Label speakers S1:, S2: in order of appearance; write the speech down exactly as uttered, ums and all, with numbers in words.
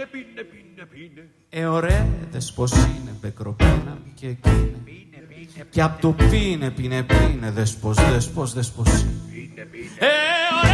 S1: πίνε, πίνε, πίνε.
S2: Ε, ωραία, δες πως είναι, μπεκροπίνα και εκείνη. Κι απ' το πίνε, πίνε, πίνε, δες πως, δες πως, δες πως είναι.
S1: Πίνε, πίνε.
S2: Ε,